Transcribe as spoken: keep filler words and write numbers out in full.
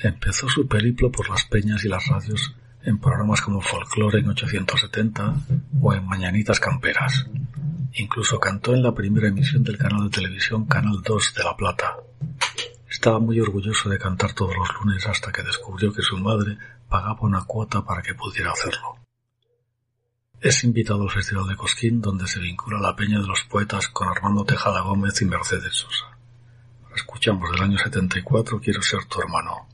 Empezó su periplo por las peñas y las radios en programas como Folklore en ochocientos setenta o en Mañanitas Camperas. Incluso cantó en la primera emisión del canal de televisión Canal dos de La Plata. Estaba muy orgulloso de cantar todos los lunes hasta que descubrió que su madre pagaba una cuota para que pudiera hacerlo. Es invitado al Festival de Cosquín, donde se vincula la Peña de los Poetas con Armando Tejada Gómez y Mercedes Sosa. Escuchamos del año setenta y cuatro Quiero ser tu hermano.